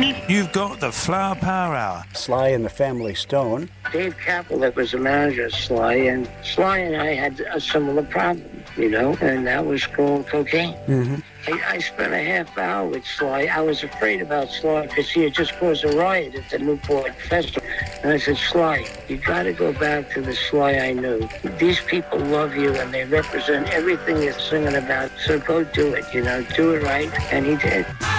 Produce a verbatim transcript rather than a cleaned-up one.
You've got the Flower Power Hour. Sly and the Family Stone. Dave Kaplick was the manager of Sly, and Sly and I had a similar problem, you know, and that was called cocaine. Mm-hmm. I, I spent a half hour with Sly. I was afraid about Sly because he had just caused a riot at the Newport Festival. And I said, Sly, you got to go back to the Sly I knew. These people love you, and they represent everything you're singing about, so go do it, you know, do it right. And he did.